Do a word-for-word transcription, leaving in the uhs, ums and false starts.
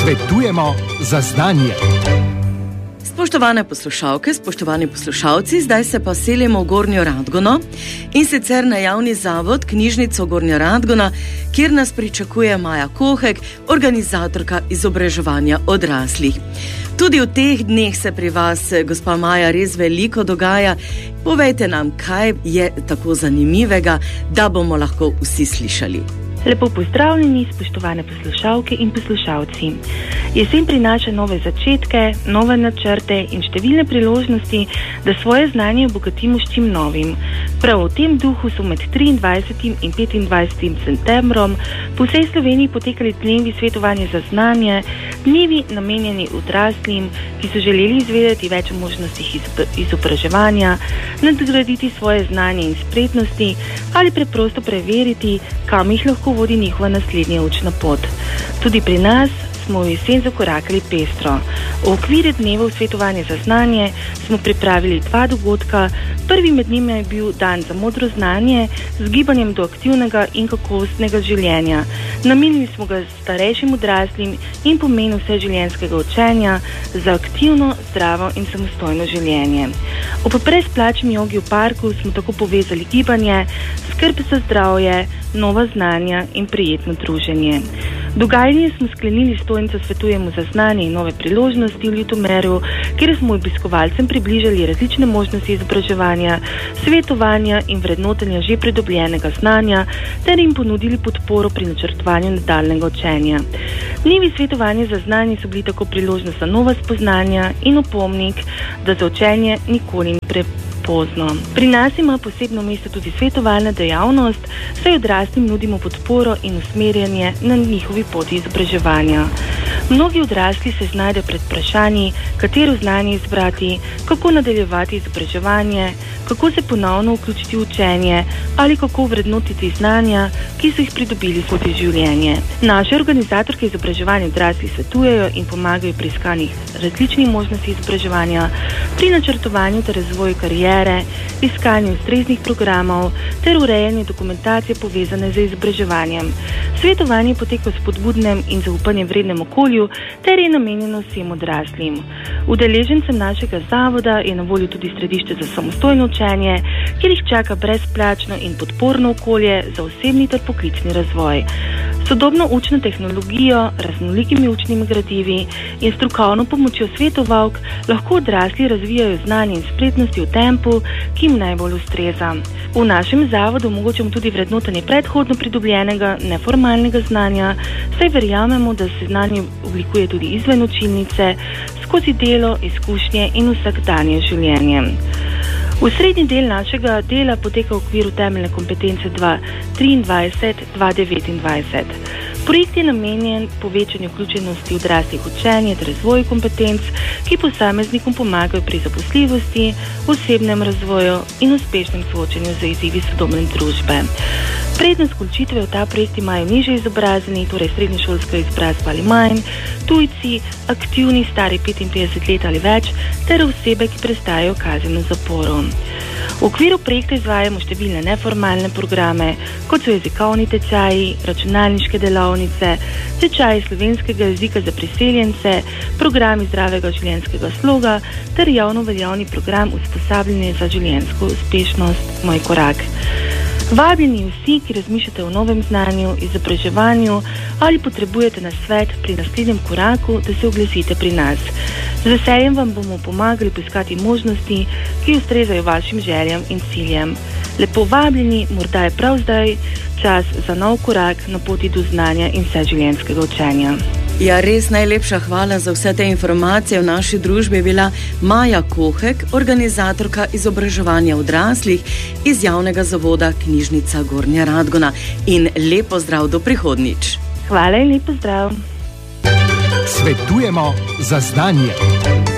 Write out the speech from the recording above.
Svetujemo za znanje. Spoštovane poslušalke, spoštovani poslušalci, zdaj se pa selimo v Gornjo Radgono in sicer na javni zavod Knjižnico Gornja Radgona, kjer nas pričakuje Maja Kohek, organizatorka izobraževanja odraslih. Tudi v teh dneh se pri vas, gospa Maja, res veliko dogaja. Povejte nam, kaj je tako zanimivega, da bomo lahko vsi slišali. Lepo pozdravljeni, spoštovane poslušalke in poslušalci. Jesen prinaša nove začetke, nove načrte in številne priložnosti, da svoje znanje obogatimo s čim novim. Prav v tem duhu so med triindvajsetim in petindvajsetim septembrom po vsej Sloveniji potekali dnevi svetovanja za znanje, dnevi namenjeni odraslim, ki so želeli izvedeti več o možnostih izobraževanja, nadgraditi svoje znanje in spretnosti ali preprosto preveriti, kam jih lahko vodi njihova naslednja učna pot. Tudi pri nas smo v jesen zakorakali pestro. V okviru dnevov svetovanja za znanje smo pripravili dva dogodka. Prvi med njimi je bil dan za modro znanje z gibanjem do aktivnega in kakovostnega življenja. Namenili smo ga starejšim odraslim in pomenu vseživljenjskega učenja za aktivno, zdravo in samostojno življenje. Ob brezplačni jogi v parku smo tako povezali gibanje, skrb za zdravje, nova znanja in prijetno druženje. Dogajanje smo sklenili s stojnico Svetujemo za znanje in nove priložnosti v Ljutomeru, kjer smo obiskovalcem približali različne možnosti izobraževanja, svetovanja in vrednotenja že pridobljenega znanja ter jim ponudili podporo pri načrtovanju nadaljnjega učenja. Dnevi svetovanja za znanje so bili tako priložnost za nova spoznanja in opomnik, da za učenje nikoli ni prepozno. Pri nas ima posebno mesto tudi svetovalna dejavnost, saj odraslim nudimo podporo in usmerjanje na njihovi poti izobraževanja. Mnogi odrasli se znajdejo pred vprašanji, katero znanje izbrati, kako nadaljevati izobraževanje, kako se ponovno vključiti v učenje ali kako vrednotiti znanja, ki so jih pridobili skozi življenje. Naše organizatorke izobraževanja odraslih svetujejo in pomagajo pri iskanju različnih možnosti izobraževanja, pri načrtovanju ter razvoju kariere, iskanju ustreznih programov ter urejanju dokumentacije povezane z izobraževanjem. Svetovanje poteka v spodbudnem in zaupanjem vrednem okolju ter je namenjeno vsem odraslim. Udeležencem našega zavoda je na voljo tudi središče za samostojno učenje, kjer jih čaka brezplačno in podporno okolje za osebni ter poklicni razvoj. Sodobno učno tehnologijo, raznolikimi učnimi gradivi in strokovno pomočjo svetovalk lahko odrasli razvijajo znanje in spretnosti v tempu, ki jim najbolj ustreza. V našem zavodu omogočamo tudi vrednotenje predhodno pridobljenega neformalnega znanja, saj verjamemo, da se znanje oblikuje tudi izven učilnice, skozi delo, izkušnje in vsakdanje življenje. Osrednji del našega dela poteka v okviru temeljne kompetence dva tisoč triindvajset do dva tisoč devetindvajset. Projekt je namenjen povečanju vključenosti odraslih učenja ter razvoju kompetenc, ki posameznikom pomagajo pri zaposljivosti, osebnem razvoju in uspešnem soočanju z izzivi sodobne družbe. Prednost vključitve v ta projekt imajo nižje izobrazeni, torej srednješolska izobrazba ali manj, tujci, aktivni stari petinpetdeset let ali več ter osebe, ki prestajajo kazen v zaporu. V okviru projekta izvajamo številne neformalne programe, kot so jezikovni tečaji, računalniške delavnice, tečaji slovenskega jezika za priseljence, programi zdravega življenjskega sloga ter javno veljavni program usposabljanja za življenjsko uspešnost Moj korak. Vabljeni vsi, ki razmišljate o novem znanju, izobraževanju ali potrebujete nasvet pri naslednjem koraku, da se oglasite pri nas. Z veseljem vam bomo pomagali poiskati možnosti, ki ustrezajo vašim željam in ciljem. Lepo vabljeni, morda je prav zdaj čas za nov korak na poti do znanja in vseživljenjskega učenja. Ja, res najlepša hvala za vse te informacije. V naši družbi je bila Maja Kohek, organizatorka izobraževanja odraslih iz javnega zavoda Knjižnica Gornja Radgona. In lep pozdrav do prihodnjič. Hvala in lep pozdrav. Svetujemo za znanje.